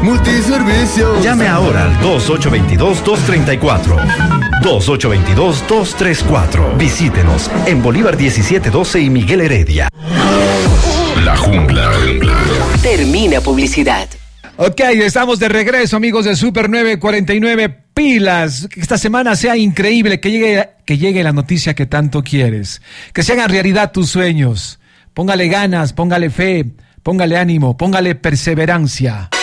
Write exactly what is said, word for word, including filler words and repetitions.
Multiservicios. Llame ahora al dos ocho dos dos, dos tres cuatro. dos ocho dos dos, dos tres cuatro. Visítenos en Bolívar diecisiete doce y Miguel Heredia. La jungla. Termina publicidad. Ok, estamos de regreso, amigos de Super nueve cuarenta y nueve. Pilas, que esta semana sea increíble, que llegue, que llegue la noticia que tanto quieres, que se hagan realidad tus sueños. Póngale ganas, póngale fe, póngale ánimo, póngale perseverancia.